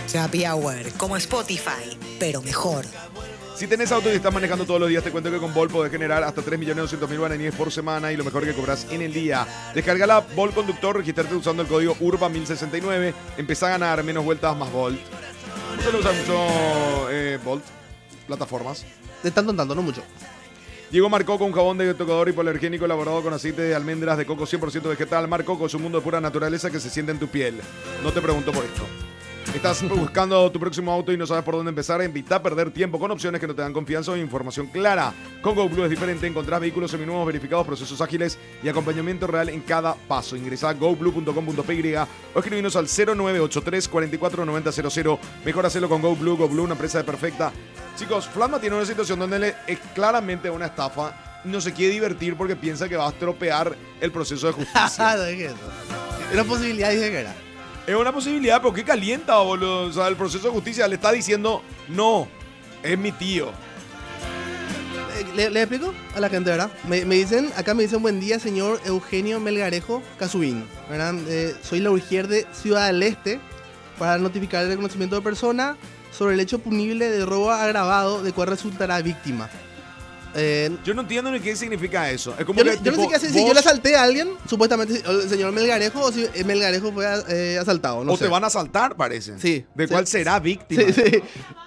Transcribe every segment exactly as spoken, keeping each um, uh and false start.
Happy Hour, como Spotify, pero mejor. Si tenés auto y estás manejando todos los días, te cuento que con Volt podés generar hasta tres millones doscientos mil guaraníes por semana y lo mejor que cobras en el día. Descarga la Volt Conductor, registrarte usando el código U R B A mil sesenta y nueve. Empezá a ganar menos vueltas, más Volt. No se lo usa mucho eh, Volt, plataformas. De tanto en tanto, no mucho. Llegó Mar Coco, un jabón de tocador hipoalergénico elaborado con aceite de almendras de coco cien por ciento vegetal. Mar Coco es un mundo de pura naturaleza que se siente en tu piel. No te pregunto por esto. Estás buscando tu próximo auto y no sabes por dónde empezar. Evita a perder tiempo con opciones que no te dan confianza o información clara. Con GoBlue es diferente. Encontrás vehículos seminuevos verificados, procesos ágiles y acompañamiento real en cada paso. Ingresá a go blue punto com punto p y o escribinos al cero nueve ocho tres, cuatro cuatro nueve cero cero cero. Mejor hacerlo con GoBlue. GoBlue, una empresa de perfecta. Chicos, Flatma tiene una situación donde le es claramente una estafa. No se quiere divertir porque piensa que va a estropear el proceso de justicia. No dije eso. Era posibilidad, dije que era. Es una posibilidad, pero qué calienta, boludo. O sea, el proceso de justicia le está diciendo, no, es mi tío. ¿Le, le explico a la gente, verdad? Me, me dicen, acá me dicen, buen día, señor Eugenio Melgarejo Casubín. ¿Verdad? Eh, soy la Ujier de Ciudad del Este para notificar el reconocimiento de persona sobre el hecho punible de robo agravado de cual resultará víctima. Eh, yo no entiendo ni qué significa eso. Es como yo, que, yo tipo, no sé qué hacer. Si yo le asalté a alguien, supuestamente el señor Melgarejo, o si Melgarejo fue eh, asaltado. No o sé. te van a asaltar, parece. Sí. ¿De sí. cuál será víctima? Sí, sí.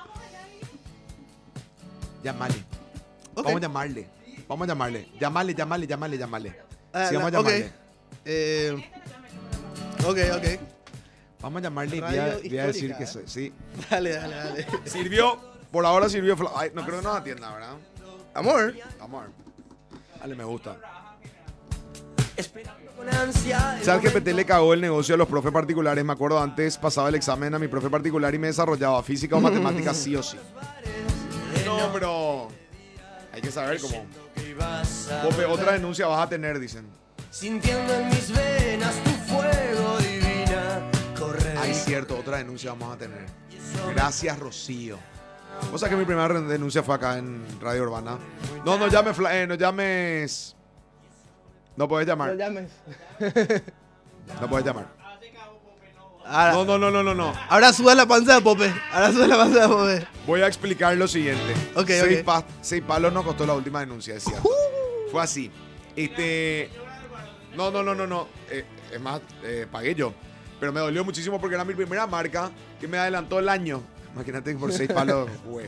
Llamarle. Okay. Vamos a llamarle. Vamos a llamarle. Llamarle, llamarle, llamarle, llamarle. Ah, sí, vamos la, a llamarle. Okay. Eh, ok, ok. Vamos a llamarle y voy a, voy a decir que soy. Sí. Dale, dale, dale. Sirvió. Por ahora sirvió. Ay, no creo que nos atienda, ¿verdad? Amor. Amor. Dale, me gusta. ChatGPT le cagó el negocio a los profes particulares. Me acuerdo antes pasaba el examen a mi profe particular y me desarrollaba física o matemáticas sí o sí. No, pero hay que saber cómo. Pope, otra denuncia vas a tener, dicen. Sintiendo en mis venas tu fuego divina. Corre. Ay, cierto, otra denuncia vamos a tener. Gracias, Rocío. O sea que mi primera denuncia fue acá en Radio Urbana. No, no llames, eh, no llames. No puedes llamar. No llames. No puedes llamar. Ahora, No, no, no, no, no, no. ahora suda la panza de Pope. Ahora suda la panza de Pope. Voy a explicar lo siguiente. Ok, seis, ok. pa- seis palos nos costó la última denuncia, es cierto. Fue así. Este. No, no, no, no, no. Eh, es más, eh, pagué yo. Pero me dolió muchísimo porque era mi primera marca que me adelantó el año. Imagínate que por seis palos, güey.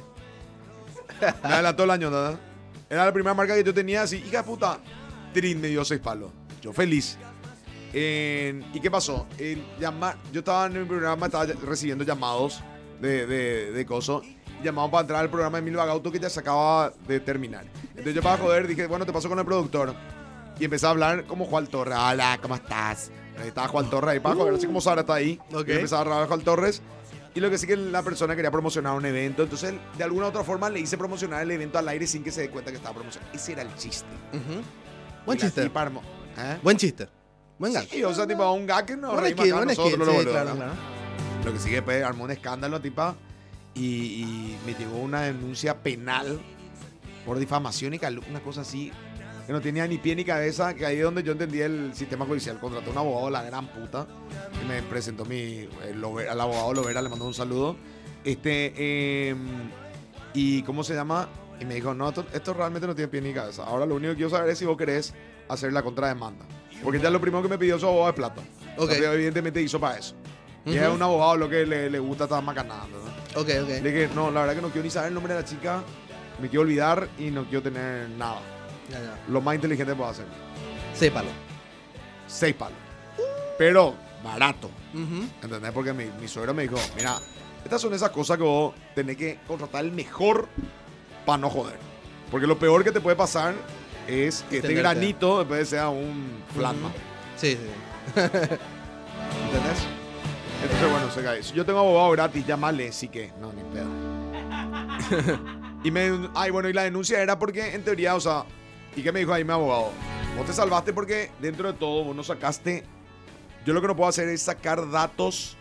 Me adelantó el año, ¿no? Era la primera marca que yo tenía así. Hija de puta. Trin me dio seis palos. Yo feliz. Eh, ¿Y qué pasó? El llamar, yo estaba en el programa, estaba recibiendo llamados de, de, de coso. Llamados para entrar al programa de Mil Bagauto que ya se acaba de terminar. Entonces yo para joder dije, bueno, te paso con el productor. Y empecé a hablar como Juan Torres. Hola, ¿cómo estás? Ahí estaba Juan Torres ahí para joder, así como Sara está ahí. Ok. Y empezaba a hablar a Juan Torres. Y lo que sí que la persona quería promocionar un evento. Entonces, él, de alguna u otra forma, le hice promocionar el evento al aire sin que se dé cuenta que estaba promocionando. Ese era el chiste. Uh-huh. Buen Y la chiste. tipa armó- ¿Eh? Buen chiste. Buen gag. Sí, o sea, tipo un gag que no Buen reímos skit, acá buen nosotros, skit. los Sí, boludos, claro, ¿no? claro. Lo que sí que después armó un escándalo, tipa, y, y me llegó una denuncia penal por difamación y calumnia, una cosa así, que no tenía ni pie ni cabeza, que ahí es donde yo entendí el sistema judicial. Contraté a un abogado, la gran puta, y me presentó mi, el Lover- al abogado Lovera, le mandó un saludo. Este, eh, y ¿cómo se llama? Y me dijo, no, esto, esto realmente no tiene pie ni cabeza. Ahora lo único que quiero saber es si vos querés hacer la contrademanda. Porque ya lo primero que me pidió su abogado es plata. Ok. Entonces, evidentemente hizo para eso. Y Ujú. es un abogado lo que le, le gusta estar macanando, ¿no? Ok, ok. Le dije, no, la verdad que no quiero ni saber el nombre de la chica, me quiero olvidar y no quiero tener nada. Ya, ya. Lo más inteligente que puedo hacer. Sépalo. Seis palos. Pero barato. Uh-huh. ¿Entendés? Porque mi, mi suegro me dijo, mira, estas son esas cosas que vos tenés que contratar el mejor para no joder. Porque lo peor que te puede pasar es que este Tenerte. granito después sea un plasma. Sí, sí. ¿Entendés? Entonces, bueno, se cae. Si yo tengo abogado gratis, llámale, sí que. No, ni pedo. Y me. Ay, bueno, y la denuncia era porque, en teoría, o sea. ¿Y qué me dijo ahí mi abogado? Vos te salvaste porque dentro de todo vos no sacaste. Yo lo que no puedo hacer es sacar datos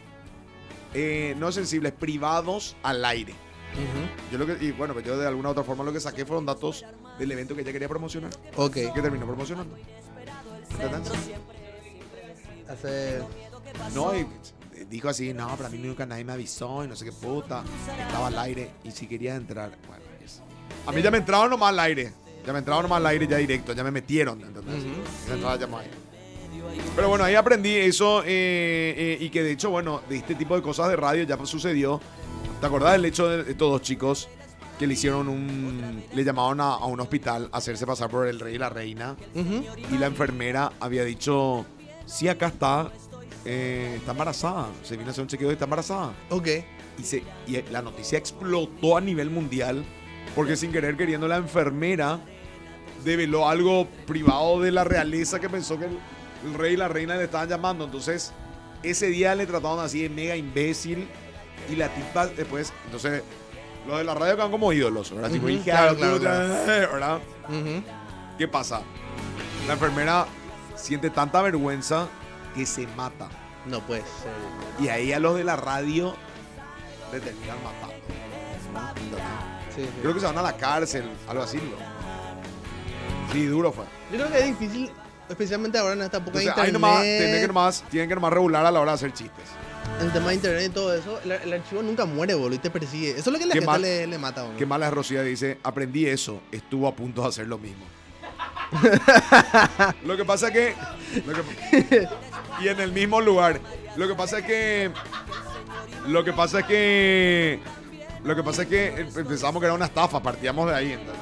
eh, no sensibles, privados al aire. Uh-huh. Yo lo que. Y bueno, pues yo de alguna u otra forma lo que saqué fueron datos del evento que ella quería promocionar. Ok. Que terminó promocionando. ¿Entendés? Hace... No, y dijo así, no, para mí nunca nadie me avisó y no sé qué puta. Estaba al aire y si querías entrar, bueno, es- a mí ya me entraron nomás al aire. Ya me entraron nomás al aire ya directo, ya me metieron, ¿entendés? Ujú. Ya entraba ya más ahí. Pero bueno, ahí aprendí eso eh, eh, y que de hecho, bueno, de este tipo de cosas de radio ya sucedió. ¿Te acordás del hecho de estos dos chicos que le hicieron un... le llamaron a, a un hospital a hacerse pasar por el rey y la reina? Ujú. Y la enfermera había dicho, sí, acá está, eh, está embarazada. Se vino a hacer un chequeo y está embarazada. Ok. Y, se, y la noticia explotó a nivel mundial porque sin querer queriendo la enfermera develó algo privado de la realeza que pensó que el, el rey y la reina le estaban llamando. Entonces, ese día le trataron así de mega imbécil y la tipa después, entonces, los de la radio quedan como ídolos, ¿verdad? Tipo, Ujú, hija claro, de claro, puta, claro. ¿verdad? Ujú. ¿Qué pasa? La enfermera siente tanta vergüenza que se mata. No puede ser. Y ahí a los de la radio le terminan matando. Sí, sí. Creo que se van a la cárcel, algo así, ¿no? Sí, duro fue. Yo creo que es difícil, especialmente ahora en esta época de Entonces, ahí internet. nomás, tienen que nomás, tienen que nomás regular a la hora de hacer chistes. El tema de internet y todo eso, el, el archivo nunca muere, boludo, y te persigue. Eso es lo que la Qué gente mal- le, le mata, boludo. Qué mala es Rocía, dice, aprendí eso, estuvo a punto de hacer lo mismo. Lo que pasa es que, lo que- y en el mismo lugar. Lo que pasa es que lo que pasa es que lo que pasa es que eh, pensamos que era una estafa, partíamos de ahí, ¿entendés?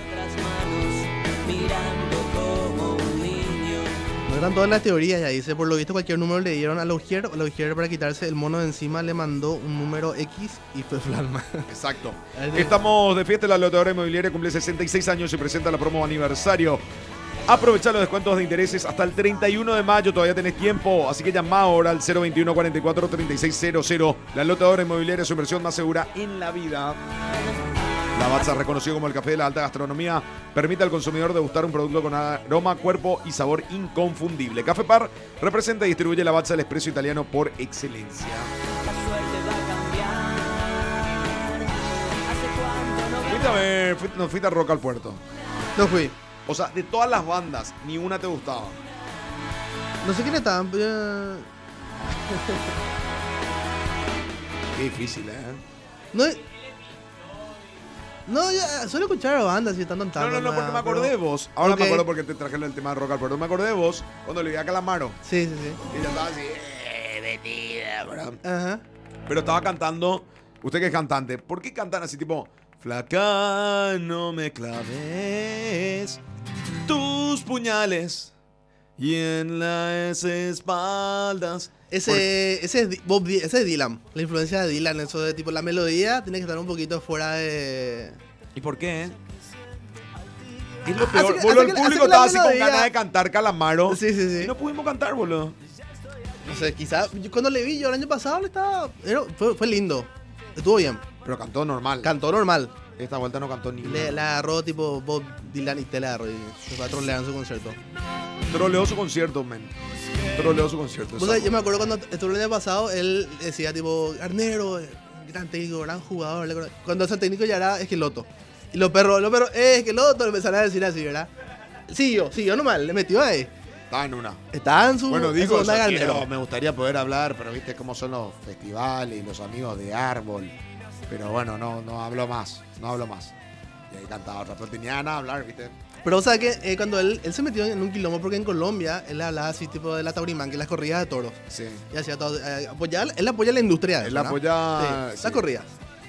No eran todas las teorías, ya dice. Por lo visto, cualquier número le dieron a la Ujier. La Ujier, para quitarse el mono de encima, le mandó un número X y fue Flalma. Exacto. Ahí sí. Estamos de fiesta, la loteadora inmobiliaria cumple sesenta y seis años y presenta la promo aniversario. Aprovecha los descuentos de intereses hasta el treinta y uno de mayo, todavía tenés tiempo, así que llama ahora al cero veintiuno, cuarenta y cuatro, treinta y seis cero cero. La loteadora inmobiliaria es su inversión más segura en la vida. Lavazza, reconocido como el café de la alta gastronomía, permite al consumidor degustar un producto con aroma, cuerpo y sabor inconfundible. Café Par representa y distribuye Lavazza, el espresso italiano por excelencia. Fuiste a ver, fuiste- no fuiste a Rock al Puerto. No fui. O sea, de todas las bandas, ni una te gustaba. No sé quién estaban, pero... Qué difícil, ¿eh? No, no, ya suelo escuchar a bandas y están No, cantando. no, no, porque me nada, acordé de pero- vos. Ahora Ok. me acuerdo porque te traje el tema de Rock al Puerto. Me acordé de vos cuando le vi a Calamaro. Sí, sí, sí. Y ella estaba así, eh, venida, ¿verdad? Ajá. Pero estaba cantando, usted que es cantante, ¿por qué cantan así tipo, flaca, no me claves tus puñales y en las espaldas? Ese, ese, es Di- Bob Dy- ese es Dylan. La influencia de Dylan, eso de tipo la melodía tiene que estar un poquito fuera de. ¿Y por qué? Es lo Hace peor, que- boludo, hace el que- público hace que la estaba así con melodía- ganas de cantar Calamaro. Sí, sí, sí. Y no pudimos cantar, boludo. No sé, quizás. Cuando le vi yo el año pasado, le estaba. era- fue, fue lindo. Estuvo bien. Pero cantó normal. Cantó normal. Esta vuelta no cantó ni Le, una. la agarró tipo Bob Dylan y te la agarró y se va a trolear en su concierto. Troleó su concierto, men. Troleó su concierto. Vos sabés, yo me acuerdo cuando estuvo el año pasado, él decía tipo, Garnero, eh, gran técnico, gran jugador. le- Cuando ese técnico ya era Esqueloto. Y los perros, los perros, eh, Esqueloto, le empezaron a decir así, ¿verdad? Siguió, siguió nomás, le metió ahí. Estaba en una. Estaba en su, Bueno, en digo, su onda eso, Garnero. quiero- me gustaría poder hablar, pero viste cómo son los festivales y los amigos de Árbol. Pero bueno, no, no hablo más, no hablo más. Y ahí cantaba otra, pero tenía ganas de hablar, viste. Pero, o sea, que eh, cuando él, él se metió en un quilombo, porque en Colombia él hablaba así, tipo de la Taurimán, que las corridas de toros. Sí. Y hacía todo. Eh, apoyaba- él apoya la industria. de Él eso, ¿no? apoya- Sí, sí. las corridas.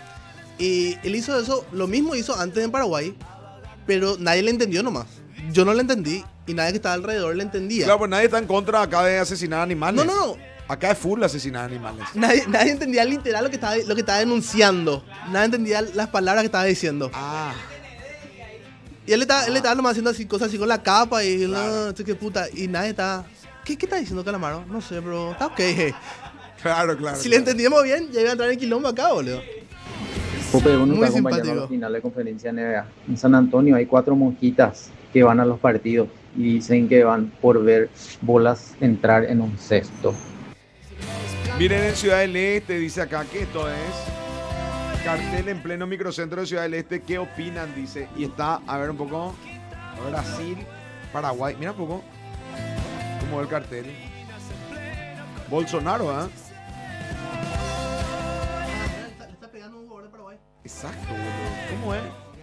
Y él hizo eso, lo mismo hizo antes en Paraguay, pero nadie le entendió nomás. Yo no le entendí y nadie que estaba alrededor le entendía. Claro, pues nadie está en contra acá de asesinar animales. No, no, no. Acá es full asesinar animales. Nadie, nadie entendía literal lo que, estaba, lo que estaba denunciando. Nadie entendía las palabras que estaba diciendo. Ah, Y él estaba, él estaba nomás haciendo así, cosas así con la capa y Claro. no, este qué puta. Y nadie estaba. ¿Qué, qué está diciendo Calamaro? No sé, pero está ok. je. claro, claro. Si le claro. entendíamos bien, ya iba a entrar en quilombo acá, boludo. Pope, vos no Muy estás acompañando a simpático. la final de conferencia N B A. En San Antonio hay cuatro monjitas que van a los partidos y dicen que van por ver bolas entrar en un cesto. Miren en Ciudad del Este, dice acá que esto es cartel en pleno microcentro de Ciudad del Este. ¿Qué opinan? Dice. Y está, a ver un poco, Brasil, Paraguay. Mira un poco cómo ve el cartel. Bolsonaro, ¿eh? Exacto, boludo. ¿Cómo es?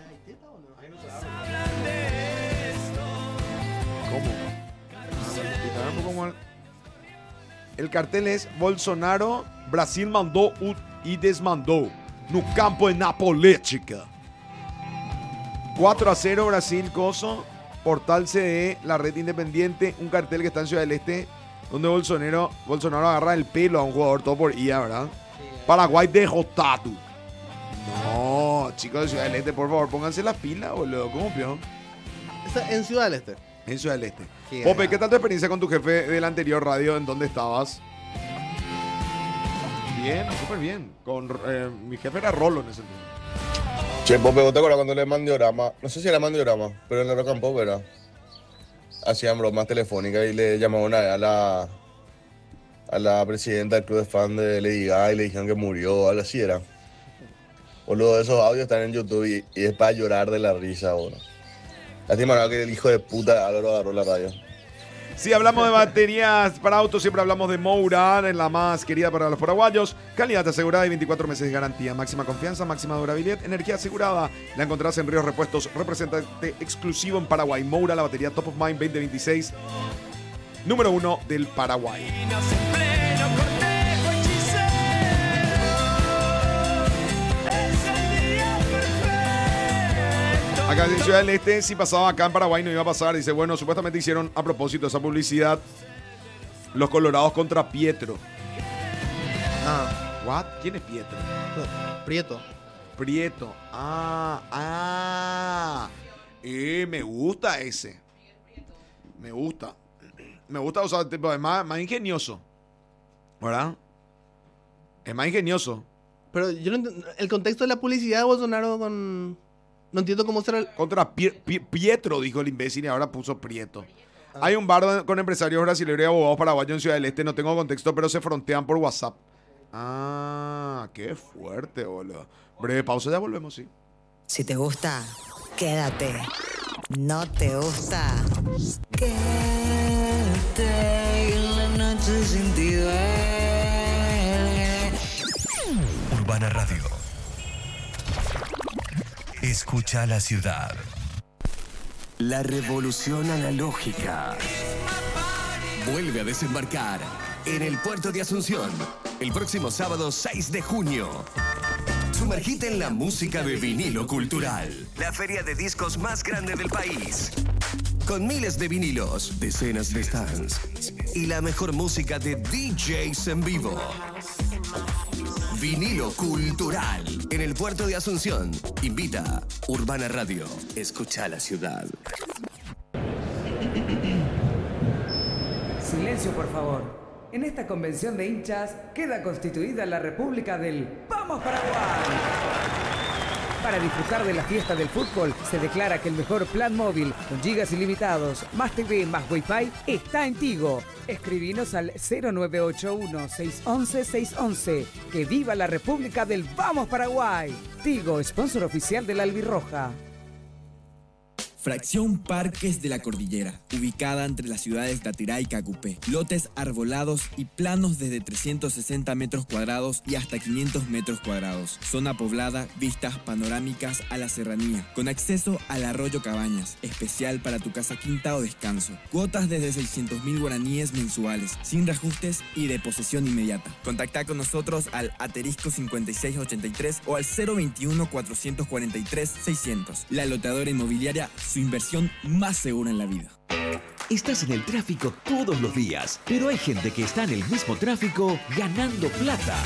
¿Cómo? Ah, ¿cómo es? El cartel es Bolsonaro, Brasil mandou e desmandou no campo de Napolética. cuatro a cero Brasil, coso. Portal C D E, la red independiente, un cartel que está en Ciudad del Este, donde Bolsonaro, Bolsonaro agarra el pelo a un jugador, todo por I A, ¿verdad? Paraguay derrotado. No, chicos de Ciudad del Este, por favor, pónganse las pilas, boludo. ¿Cómo, pio? Está en Ciudad del Este. En Ciudad del Este. Qué Pope, grave. ¿qué tal tu experiencia con tu jefe de la anterior radio? ¿En dónde estabas? Bien, súper bien. Con, eh, mi jefe era Rolo en ese entonces. Che, Pope, ¿vos te acuerdas cuando le mandé diorama? No sé si era mandiorama, pero en el Rock and Pop era. Hacían bromas telefónicas y le llamaban una vez a la, a la presidenta del club de fan de Lady Gaga y le dijeron que murió, algo así era. Boludo, esos audios están en YouTube y, y es para llorar de la risa, boludo. Lástima ¿no? que el hijo de puta Álvaro agarró la radio. Si hablamos de baterías para autos, siempre hablamos de Moura, en la más querida para los paraguayos. Calidad asegurada y veinticuatro meses de garantía. Máxima confianza, máxima durabilidad, energía asegurada. La encontrás en Ríos Repuestos, representante exclusivo en Paraguay. Moura, la batería Top of Mind veinte veintiséis, número uno del Paraguay. Acá en Ciudad del Este, si pasaba acá en Paraguay no iba a pasar. Dice, bueno, supuestamente hicieron a propósito esa publicidad los colorados contra Pietro. Ah, ¿What? ¿Quién es Pietro? no, Prieto. Prieto. Ah, ah. Eh, me gusta ese. Me gusta. Me gusta, o sea, tipo, es más, más ingenioso. ¿Verdad? Es más ingenioso. Pero yo no ent- el contexto de la publicidad de Bolsonaro con... No entiendo cómo será el... Contra Pie- Pie- Pietro, dijo el imbécil, y ahora puso Prieto. Hay un bar con empresarios brasileños y abogados paraguayos en Ciudad del Este. No tengo contexto, pero se frontean por WhatsApp. Ah, qué fuerte, boludo. Breve pausa, ya volvemos, sí. Si te gusta, quédate. No te gusta, quédate en la noche sin ti duele. Urbana Radio. Escucha la ciudad. La revolución analógica vuelve a desembarcar en el puerto de Asunción el próximo sábado seis de junio. Sumergite en la música de Vinilo Cultural, la feria de discos más grande del país. Con miles de vinilos, decenas de stands y la mejor música de D Js en vivo. Vinilo Cultural en el puerto de Asunción. Invita Urbana Radio. Escucha la ciudad. Silencio, por favor. En esta convención de hinchas queda constituida la República del ¡Vamos Paraguay! Para disfrutar de la fiesta del fútbol, se declara que el mejor plan móvil con gigas ilimitados, más T V, más Wi-Fi, está en Tigo. Escribinos al cero nueve ocho uno, seis uno uno, seis uno uno. ¡Que viva la República del Vamos Paraguay! Tigo, sponsor oficial de la Albirroja. Fracción Parques de la Cordillera, ubicada entre las ciudades de Atirá y Cacupé. Lotes arbolados y planos desde trescientos sesenta metros cuadrados y hasta quinientos metros cuadrados. Zona poblada, vistas panorámicas a la serranía, con acceso al arroyo Cabañas, especial para tu casa quinta o descanso. Cuotas desde seiscientos mil guaraníes mensuales, sin reajustes y de posesión inmediata. Contacta con nosotros al asterisco cincuenta y seis ochenta y tres o al cero veintiuno, cuatrocientos cuarenta y tres, seiscientos. La loteadora inmobiliaria, su inversión más segura en la vida. Estás en el tráfico todos los días, pero hay gente que está en el mismo tráfico ganando plata.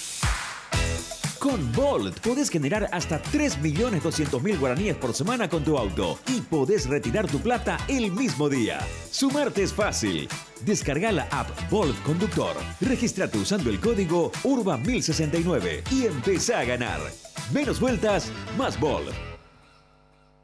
Con Bolt podés generar hasta tres millones doscientos mil guaraníes por semana con tu auto y podés retirar tu plata el mismo día. Sumarte es fácil. Descarga la app Bolt Conductor, registrate usando el código U R B A mil sesenta y nueve y empezá a ganar. Menos vueltas, más Bolt.